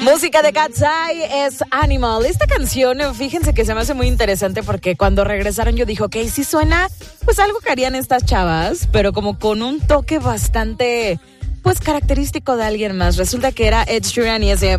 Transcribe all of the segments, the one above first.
Música de Cat's Eye es Animal. Esta canción, fíjense que se me hace muy interesante porque cuando regresaron yo dije, ok, sí suena pues algo que harían estas chavas, pero como con un toque bastante pues característico de alguien más. Resulta que era Ed Sheeran y ese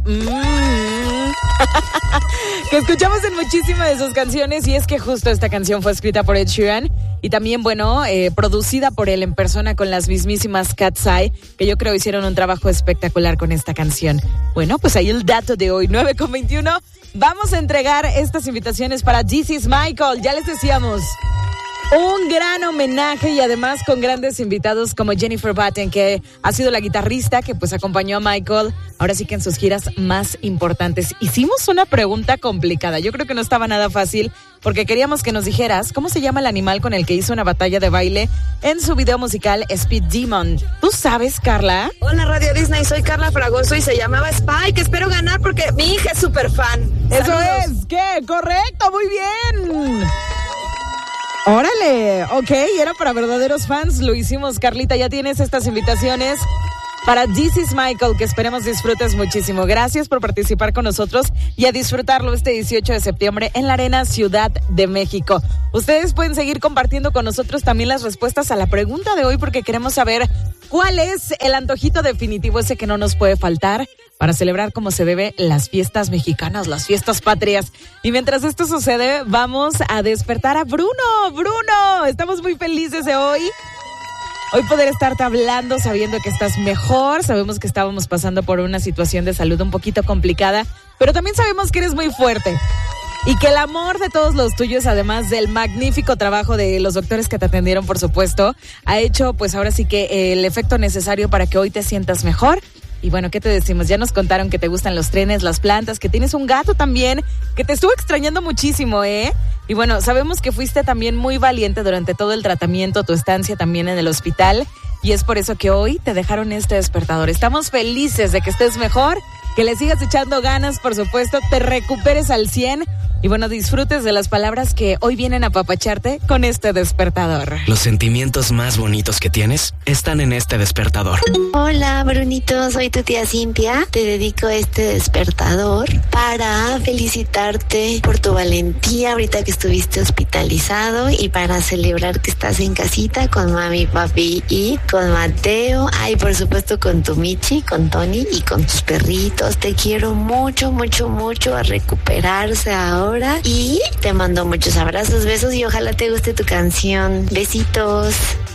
que escuchamos en muchísimas de sus canciones, y es que justo esta canción fue escrita por Ed Sheeran y también, bueno, producida por él en persona con las mismísimas Cat's Eye, que yo creo hicieron un trabajo espectacular con esta canción. Bueno, pues ahí el dato de hoy, 9:21. Vamos a entregar estas invitaciones para This Is Michael. Ya les decíamos, un gran homenaje y además con grandes invitados como Jennifer Batten, que ha sido la guitarrista que pues acompañó a Michael, ahora sí que en sus giras más importantes. Hicimos una pregunta complicada, yo creo que no estaba nada fácil, porque queríamos que nos dijeras cómo se llama el animal con el que hizo una batalla de baile en su video musical Speed Demon. ¿Tú sabes, Carla? Hola, Radio Disney, soy Carla Fragoso y se llamaba Spike. Espero ganar porque mi hija es súper fan. Eso Saludos. es, ¿qué? Correcto, muy bien. Órale, ok, era para verdaderos fans, lo hicimos, Carlita, ya tienes estas invitaciones para This Is Michael, que esperemos disfrutes muchísimo. Gracias por participar con nosotros y a disfrutarlo este 18 de septiembre en la Arena Ciudad de México. Ustedes pueden seguir compartiendo con nosotros también las respuestas a la pregunta de hoy, porque queremos saber cuál es el antojito definitivo ese que no nos puede faltar para celebrar como se debe las fiestas mexicanas, las fiestas patrias. Y mientras esto sucede, vamos a despertar a Bruno. Bruno, estamos muy felices de hoy poder estarte hablando sabiendo que estás mejor. Sabemos que estábamos pasando por una situación de salud un poquito complicada, pero también sabemos que eres muy fuerte y que el amor de todos los tuyos, además del magnífico trabajo de los doctores que te atendieron, por supuesto, ha hecho pues ahora sí que el efecto necesario para que hoy te sientas mejor. Y bueno, ¿qué te decimos? Ya nos contaron que te gustan los trenes, las plantas, que tienes un gato también, que te estuvo extrañando muchísimo, ¿eh? Y bueno, sabemos que fuiste también muy valiente durante todo el tratamiento, tu estancia también en el hospital, y es por eso que hoy te dejaron este despertador. Estamos felices de que estés mejor, que le sigas echando ganas, por supuesto, te recuperes al 100%. Y bueno, disfrutes de las palabras que hoy vienen a apapacharte con este despertador. Los sentimientos más bonitos que tienes están en este despertador. Hola, Brunito, soy tu tía Cintia. Te dedico este despertador para felicitarte por tu valentía ahorita que estuviste hospitalizado y para celebrar que estás en casita con mami, papi y con Mateo. Ay, por supuesto con tu Michi, con Tony y con tus perritos. Te quiero mucho, mucho, mucho, a recuperarse ahora. Y te mando muchos abrazos, besos y ojalá te guste tu canción. Besitos.